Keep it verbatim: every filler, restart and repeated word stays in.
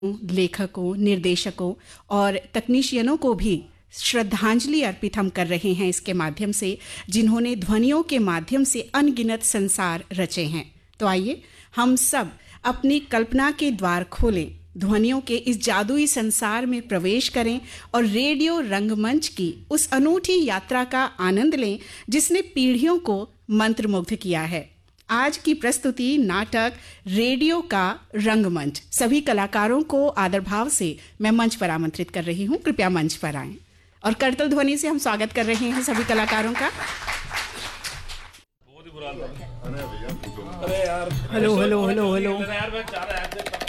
लेखकों, निर्देशकों और तकनीशियनों को भी श्रद्धांजलि अर्पित हम कर रहे हैं इसके माध्यम से, जिन्होंने ध्वनियों के माध्यम से अनगिनत संसार रचे हैं। तो आइए हम सब अपनी कल्पना के द्वार खोलें, ध्वनियों के इस जादुई संसार में प्रवेश करें और रेडियो रंगमंच की उस अनूठी यात्रा का आनंद लें जिसने पीढ़ियों को मंत्रमुग्ध किया है। आज की प्रस्तुति नाटक रेडियो का रंगमंच। सभी कलाकारों को आदर भाव से मैं मंच पर आमंत्रित कर रही हूं, कृपया मंच पर आएं और करतल ध्वनि से हम स्वागत कर रहे हैं सभी कलाकारों का। Hello hello hello hello